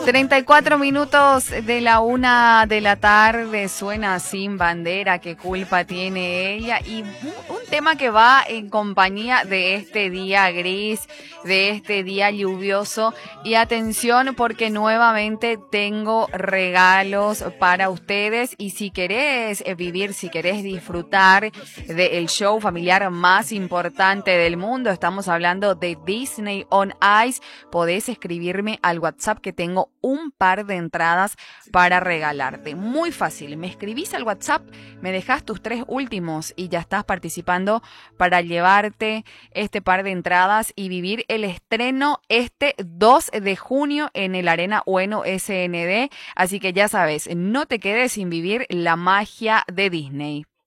34 minutos de la 1 de la tarde, suena Sin Bandera, qué culpa tiene ella, y un tema que va en compañía de este día gris, de este día lluvioso, y atención porque nuevamente tengo regalos para ustedes, y si querés vivir, si querés disfrutar del show familiar más importante del mundo, estamos hablando de Disney on Ice, podés escribirme al WhatsApp que tengo un par de entradas para regalarte. Muy fácil, me escribís al WhatsApp, me dejás tus 3 últimos y ya estás participando para llevarte este par de entradas y vivir el estreno este 2 de junio en el Arena Ueno SND. Así que ya sabes, no te quedes sin vivir la magia de Disney.